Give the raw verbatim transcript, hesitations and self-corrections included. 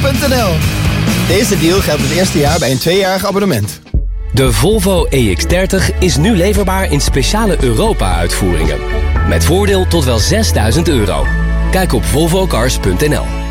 punt n l. Deze deal geldt het eerste jaar bij een tweejarig abonnement. De Volvo E X dertig is nu leverbaar in speciale Europa-uitvoeringen. Met voordeel tot wel zesduizend euro. Kijk op volvo cars punt n l.